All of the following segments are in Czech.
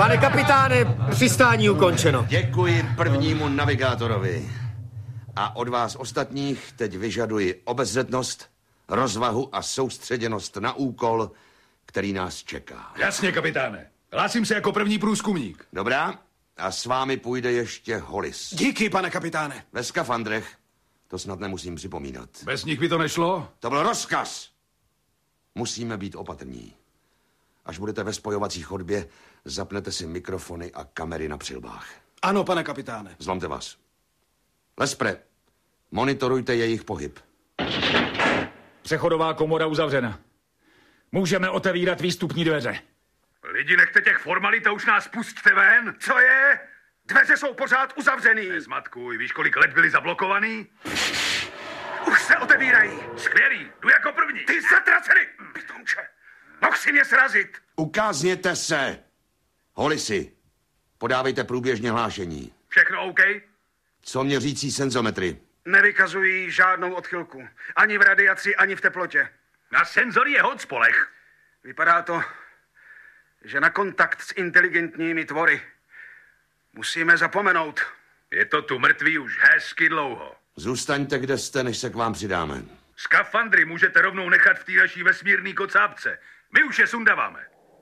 Pane kapitáne, přistání ukončeno. Děkuji prvnímu navigátorovi. A od vás ostatních teď vyžaduji obezřetnost, rozvahu a soustředěnost na úkol, který nás čeká. Jasně, kapitáne. Hlásím se jako první průzkumník. Dobrá? A s vámi půjde ještě Hollis. Díky, pane kapitáne. Ve skafandrech. To snad nemusím připomínat. Bez nich by to nešlo? To byl rozkaz. Musíme být opatrní. Až budete ve spojovací chodbě, zapnete si mikrofony a kamery na přilbách. Ano, pane kapitáne. Zlomte vás. Lespre, monitorujte jejich pohyb. Přechodová komora uzavřena. Můžeme otevírat výstupní dveře. Lidi, nechte těch formalit a už nás pusťte ven. Co je? Dveře jsou pořád uzavřený. Nezmatkuj, víš, kolik let byli zablokovaný? Už se otevírají. Skvělý, jdu jako první. Ty zatracený, pitomče. Mohl si mě srazit. Ukázněte se. Hollisi, podávejte průběžně hlášení. Všechno OK? Co měřící senzometry? Nevykazují žádnou odchylku. Ani v radiaci, ani v teplotě. Na senzory je hod spolech. Vypadá to, že na kontakt s inteligentními tvory musíme zapomenout. Je to tu mrtvý už hezky dlouho. Zůstaňte, kde jste, než se k vám přidáme. Skafandry můžete rovnou nechat v té naší vesmírný kocápce. My už je sundáváme.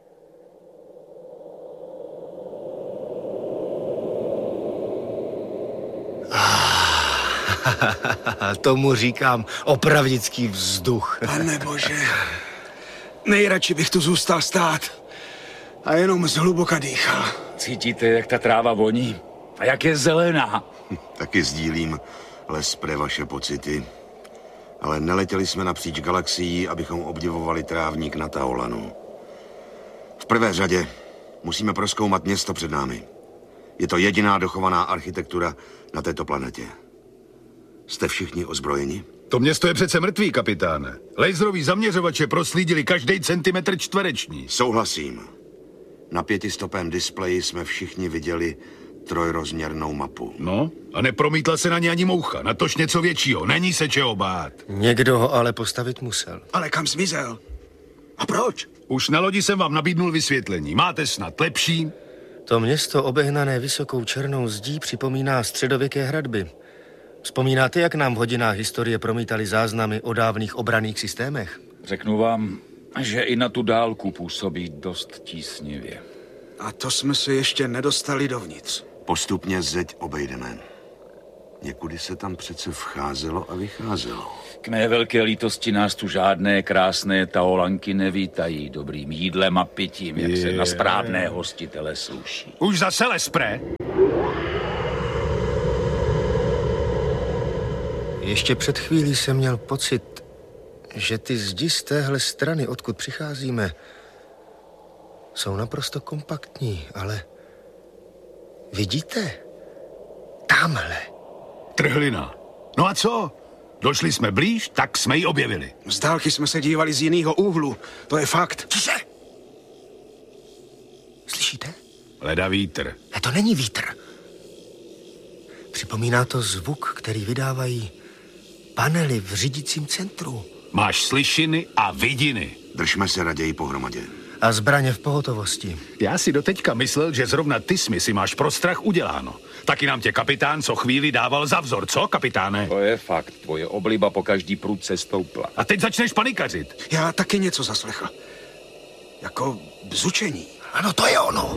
Tomu říkám opravdický vzduch. Pane bože, nejradši bych tu zůstal stát a jenom zhluboka dýchal. Cítíte, jak ta tráva voní? A jak je zelená? Taky sdílím, Lespre, vaše pocity. Ale neletěli jsme napříč galaxií, abychom obdivovali trávník na Taolanu. V prvé řadě musíme prozkoumat město před námi. Je to jediná dochovaná architektura na této planetě. Jste všichni ozbrojeni? To město je přece mrtvý, kapitáne. Laserový zaměřovače proslídili každý centimetr čtvereční. Souhlasím. Na 5stopém displeji jsme všichni viděli trojrozměrnou mapu. No, a nepromítla se na ně ani moucha. Natož něco většího. Není se čeho bát. Někdo ho ale postavit musel. Ale kam zmizel? A proč? Už na lodi jsem vám nabídnul vysvětlení. Máte snad lepší? To město obehnané vysokou černou zdí připomíná středověké hradby. Vzpomínáte, jak nám v hodinách historie promítali záznamy o dávných obranných systémech? Řeknu vám, že i na tu dálku působí dost tísnivě. A to jsme se ještě nedostali dovnitř. Postupně zeď obejdeme. Někudy se tam přece vcházelo a vycházelo. K mé velké lítosti nás tu žádné krásné taolanky nevítají dobrým jídlem a pitím, jak se na správné hostitele sluší. Už zase Lespre? Ještě před chvílí jsem měl pocit, že ty zdi z téhle strany, odkud přicházíme, jsou naprosto kompaktní, ale vidíte? Tamhle. Trhlina. No a co? Došli jsme blíž, tak jsme ji objevili. Z dálky jsme se dívali z jiného úhlu. To je fakt. Tiše! Slyšíte? Leda vítr. A to není vítr. Připomíná to zvuk, který vydávají panely v řídícím centru. Máš slyšiny a vidiny. Držme se raději pohromadě. A zbraně v pohotovosti. Já si doteďka myslel, že zrovna ty si máš pro strach uděláno. Taky nám tě kapitán co chvíli dával za vzor, co, kapitáne? To je fakt. Tvoje obliba po každý prudce stoupla. A teď začneš panikařit. Já taky něco zaslechl. Jako bzučení. Ano, to je ono.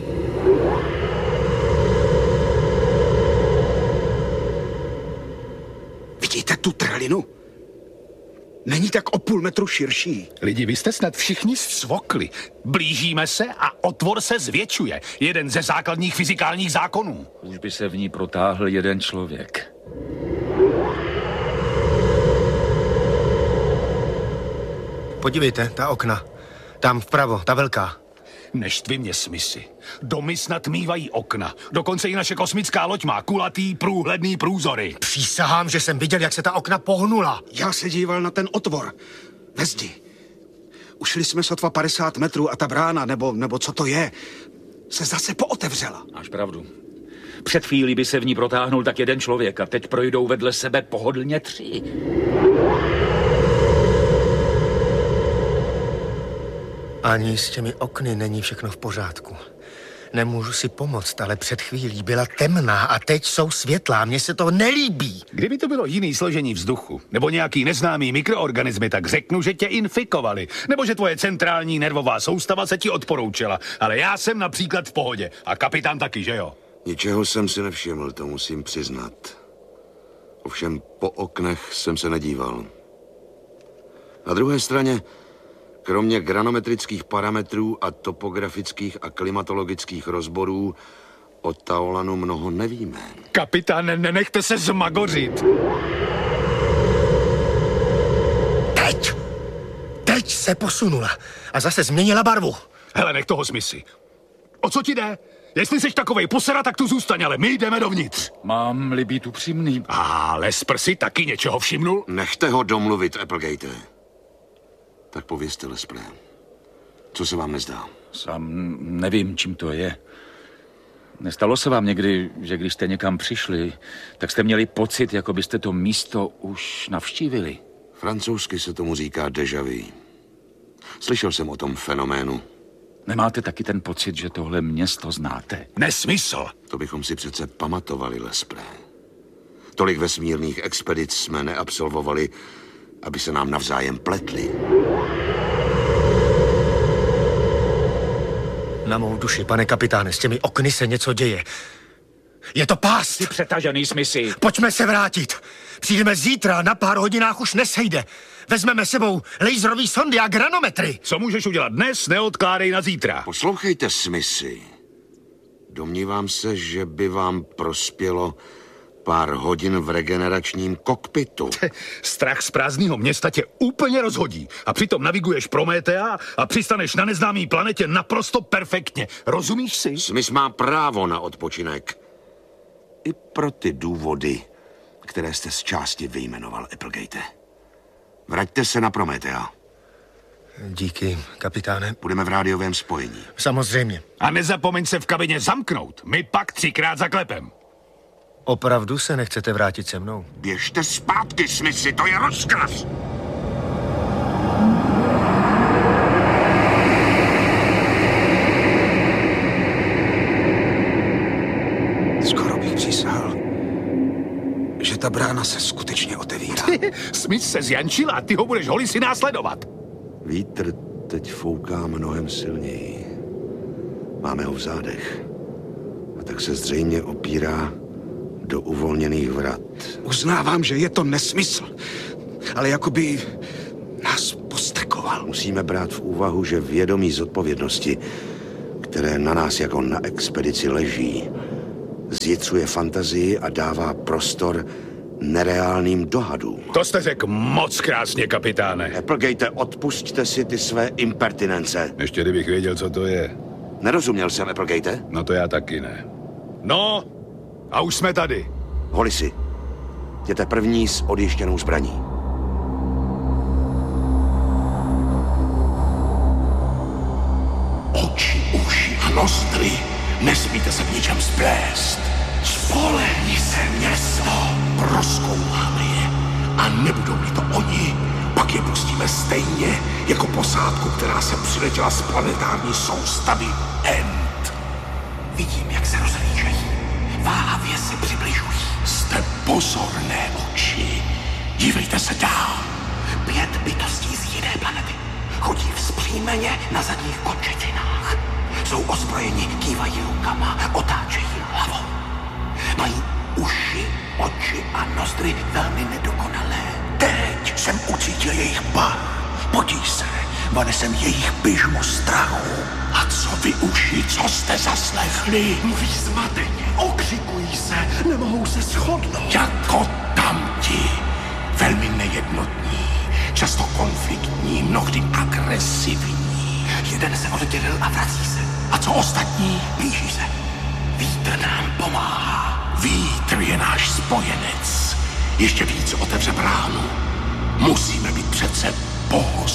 Vidíte tu trhlinu? Není tak o půl metru širší. Lidi, vy jste snad všichni svokli. Blížíme se a otvor se zvětšuje. Jeden ze základních fyzikálních zákonů. Už by se v ní protáhl jeden člověk. Podívejte, ta okna. Tam vpravo, ta velká. Neštvi mě smysly. Domy snad mývají okna. Dokonce i naše kosmická loď má kulatý, průhledný průzory. Přísahám, že jsem viděl, jak se ta okna pohnula. Já se díval na ten otvor. Ve zdi. Ušli jsme sotva 50 metrů a ta brána, nebo co to je, se zase pootevřela. Máš pravdu. Před chvílí by se v ní protáhnul tak jeden člověk a teď projdou vedle sebe pohodlně 3. Ani s těmi okny není všechno v pořádku. Nemůžu si pomoct, ale před chvílí byla temná a teď jsou světlá. Mně se to nelíbí. Kdyby to bylo jiný složení vzduchu, nebo nějaký neznámý mikroorganismy, tak řeknu, že tě infikovali. Nebo že tvoje centrální nervová soustava se ti odporoučela. Ale já jsem například v pohodě. A kapitán taky, že jo? Ničeho jsem si nevšiml, to musím přiznat. Ovšem po oknech jsem se nedíval. Na druhé straně, kromě granometrických parametrů a topografických a klimatologických rozborů, o Taolanu mnoho nevíme. Kapitáne, nenechte se zmagořit. Teď se posunula a zase změnila barvu. Hele, nech toho smysly. O co ti jde? Jestli jsi takovej posera, tak tu zůstaň, ale my jdeme dovnitř. Mám-li být upřímný. Ale Lesper taky něčeho všimnul? Nechte ho domluvit, Applegate. Tak povězte, Lespré. Co se vám nezdá? Sám nevím, čím to je. Nestalo se vám někdy, že když jste někam přišli, tak jste měli pocit, jako byste to místo už navštívili? Francouzsky se tomu říká déjà vu. Slyšel jsem o tom fenoménu. Nemáte taky ten pocit, že tohle město znáte? Nesmysl. To bychom si přece pamatovali, Lespré. Tolik vesmírných expedic jsme neabsolvovali, aby se nám navzájem pletli. Na mou duši, pane kapitáne, s těmi okny se něco děje. Je to pást! Jsi přetažený smysly. Pojďme se vrátit. Přijdeme zítra, na pár hodinách už nesejde. Vezmeme sebou laserový sondy a granometry. Co můžeš udělat dnes, neodkládej na zítra. Poslouchejte, Smithy. Domnívám se, že by vám prospělo pár hodin v regeneračním kokpitu. Strach z prázdného města tě úplně rozhodí. A přitom naviguješ Prometea a přistaneš na neznámý planetě naprosto perfektně. Rozumíš si? Smith má právo na odpočinek. I pro ty důvody, které jste z části vyjmenoval, Applegate. Vraťte se na Prometea. Díky, kapitáne. Budeme v rádiovém spojení. Samozřejmě. A nezapomeň se v kabině zamknout. My pak 3krát zaklepem. Opravdu se nechcete vrátit se mnou? Běžte zpátky, Smithy, to je rozkaz! Skoro bych přísahal, že ta brána se skutečně otevírá. Smith se zjančil a ty ho budeš holisy následovat. Vítr teď fouká mnohem silněji. Máme ho v zádech. A tak se zřejmě opírá do uvolněných vrat. Uznávám, že je to nesmysl, ale jakoby nás postrkoval. Musíme brát v úvahu, že vědomí zodpovědnosti, které na nás jako na expedici leží, zjitřuje fantazii a dává prostor nereálným dohadům. To jste řekl moc krásně, kapitáne. Applegate, odpusťte si ty své impertinence. Ještě kdybych věděl, co to je. Nerozuměl jsem, Applegate? No to já taky ne. No, a už jsme tady. Holisy, jděte první s odjištěnou zbraní. Oči, uši a nostry, nesmíte se v ničem splést. Spolehni se, město, prozkoumáme je. A nebudou-li to oni, pak je pustíme stejně jako posádku, která se přiletěla z planetární soustavy End. Vidím, jak se rozhlížejí. Váhavě se přibližují. Jste pozorné oči. Dívejte se dál. 5 bytostí z jiné planety. Chodí vzpřímeně na zadních končetinách. Jsou ozbrojeni, kývají rukama, otáčejí hlavou. Mají uši, oči a nozdry velmi nedokonalé. Teď jsem ucítil jejich bar. Potí se, vane jsem jejich pyžmo strachu. A co vy uši, co jste zaslechli? Mluví zmateně, okřikují se, nemohou se shodnout. Jako tamti, velmi nejednotní, často konfliktní, mnohdy agresivní. Jeden se oddělil a vrací se. A co ostatní? Blíží se. Vítr nám pomáhá. Vítr je náš spojenec. Ještě víc otevře bránu. Musíme být přece